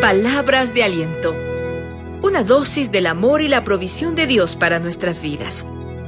Palabras de aliento. Una dosis del amor y la provisión de Dios para nuestras vidas.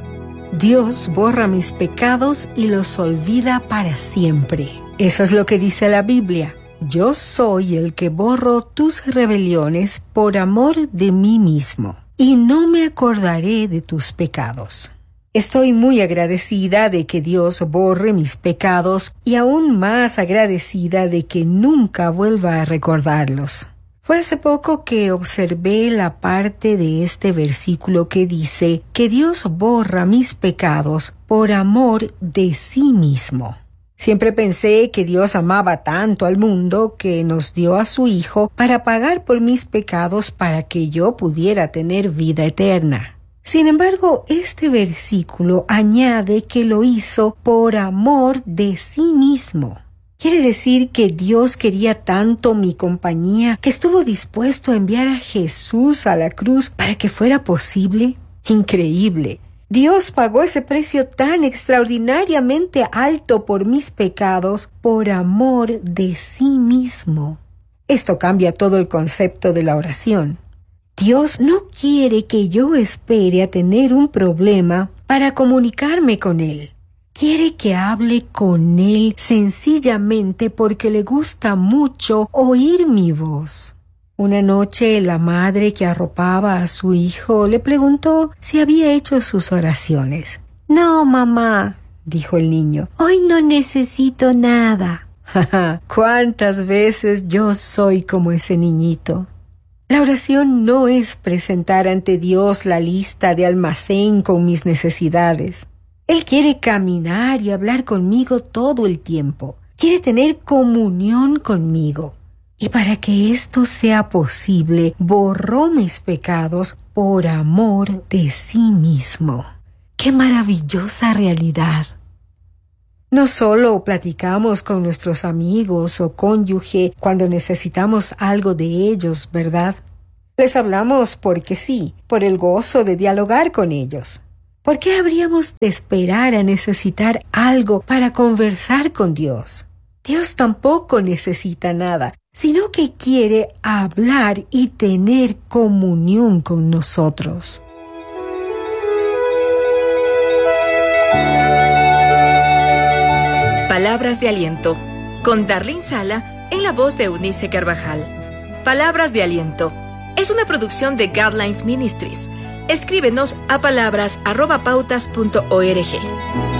Dios borra mis pecados y los olvida para siempre. Eso es lo que dice la Biblia. Yo soy el que borro tus rebeliones por amor de mí mismo, y no me acordaré de tus pecados. Estoy muy agradecida de que Dios borre mis pecados y aún más agradecida de que nunca vuelva a recordarlos. Fue hace poco que observé la parte de este versículo que dice que Dios borra mis pecados por amor de sí mismo. Siempre pensé que Dios amaba tanto al mundo que nos dio a su Hijo para pagar por mis pecados para que yo pudiera tener vida eterna. Sin embargo, este versículo añade que lo hizo por amor de sí mismo. Quiere decir que Dios quería tanto mi compañía que estuvo dispuesto a enviar a Jesús a la cruz para que fuera posible. Increíble. Dios pagó ese precio tan extraordinariamente alto por mis pecados por amor de sí mismo. Esto cambia todo el concepto de la oración. Dios no quiere que yo espere a tener un problema para comunicarme con Él. Quiere que hable con Él sencillamente porque le gusta mucho oír mi voz. Una noche la madre que arropaba a su hijo le preguntó si había hecho sus oraciones. «No, mamá», dijo el niño, «hoy no necesito nada». ¿Cuántas veces yo soy como ese niñito? La oración no es presentar ante Dios la lista de almacén con mis necesidades. Él quiere caminar y hablar conmigo todo el tiempo. Quiere tener comunión conmigo. Y para que esto sea posible, borró mis pecados por amor de sí mismo. ¡Qué maravillosa realidad! No solo platicamos con nuestros amigos o cónyuge cuando necesitamos algo de ellos, ¿verdad? Les hablamos porque sí, por el gozo de dialogar con ellos. ¿Por qué habríamos de esperar a necesitar algo para conversar con Dios? Dios tampoco necesita nada, sino que quiere hablar y tener comunión con nosotros. Palabras de aliento, con Darlene Sala en la voz de Eunice Carvajal. Palabras de aliento es una producción de Guidelines Ministries. Escríbenos a palabras@pautas.org.